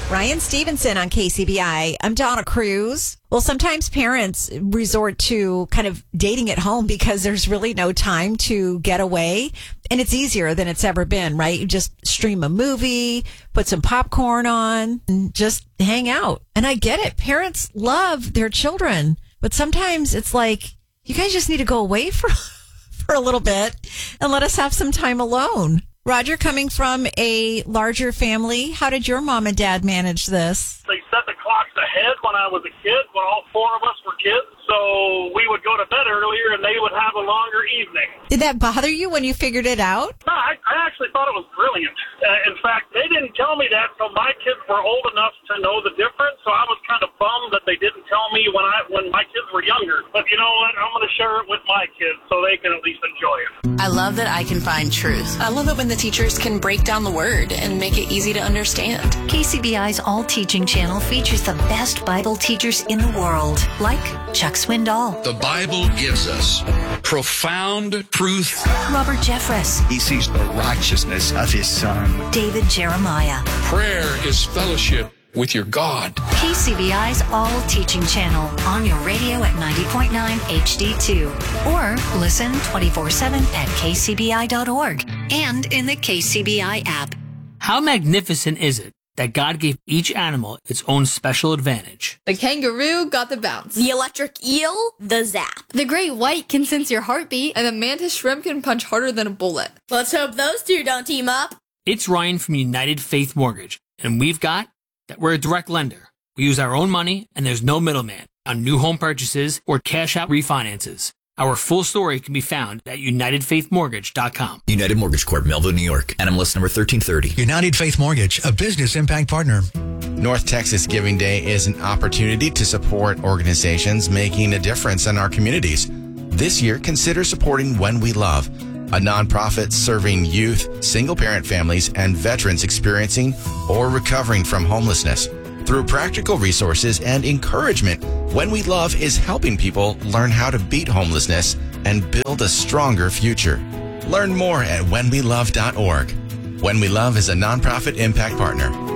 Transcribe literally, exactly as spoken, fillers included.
Ryan Stevenson on K C B I. I'm Donna Cruz. Well, sometimes parents resort to kind of dating at home because there's really no time to get away. And it's easier than it's ever been, right? You just stream a movie, put some popcorn on, and just hang out. And I get it. Parents love their children. But sometimes it's like, you guys just need to go away for, for a little bit and let us have some time alone. Roger, coming from a larger family, how did your mom and dad manage this? They set the clocks ahead when I was a kid, when all four of us were kids. So we would go to bed earlier and they would have a longer evening. Did that bother you when you figured it out? No, I, I actually thought it was brilliant. Uh, in fact, they didn't tell me that until my kids were old enough to know the difference. So I was kind of bummed that they didn't tell me when I when my kids were younger. But you know what? I'm going to share it with my kids so they can at least enjoy it. I love that I can find truth. I love it when the teachers can break down the word and make it easy to understand. K C B I's All Teaching channel features the best Bible teachers in the world, like Chuck Swindoll. The Bible gives us profound truth. Robert Jeffress. He sees the righteousness of his son. David Jeremiah. Prayer is fellowship with your God. K C B I's All Teaching channel on your radio at ninety point nine H D two. Or listen twenty-four seven at k c b i dot org and in the K C B I app. How magnificent is it that God gave each animal its own special advantage? The kangaroo got the bounce. The electric eel, the zap. The great white can sense your heartbeat, and the mantis shrimp can punch harder than a bullet. Let's hope those two don't team up. It's Ryan from United Faith Mortgage, and we've got that we're a direct lender. We use our own money, and there's no middleman on new home purchases or cash out refinances. Our full story can be found at united faith mortgage dot com. United Mortgage Corp, Melville, New York. N M L S number thirteen thirty. United Faith Mortgage, a business impact partner. North Texas Giving Day is an opportunity to support organizations making a difference in our communities. This year, consider supporting When We Love, a nonprofit serving youth, single-parent families, and veterans experiencing or recovering from homelessness. Through practical resources and encouragement, When We Love is helping people learn how to beat homelessness and build a stronger future. Learn more at when we love dot org. When We Love is a nonprofit impact partner.